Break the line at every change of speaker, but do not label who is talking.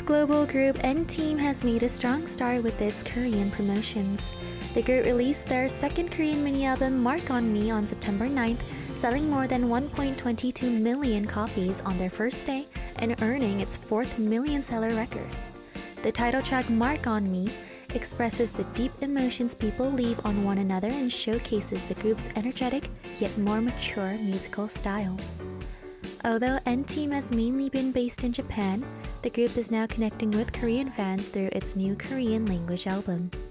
Global group &TEAM has made a strong start with its Korean promotions. The group released their second Korean mini-album Mark on Me on September 9th, selling more than 1.22 million copies on their first day and earning its fourth million-seller record. The title track Mark on Me expresses the deep emotions people leave on one another and showcases the group's energetic yet more mature musical style. Although &TEAM has mainly been based in Japan, the group is now connecting with Korean fans through its new Korean language album.